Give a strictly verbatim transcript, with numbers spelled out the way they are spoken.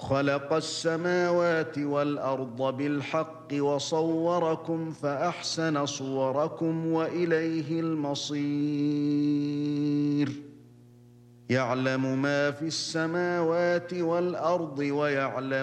خلق السماوات والأرض بالحق وصوركم فأحسن صوركم وإليه المصير يعلم ما في السماوات والأرض ويعلم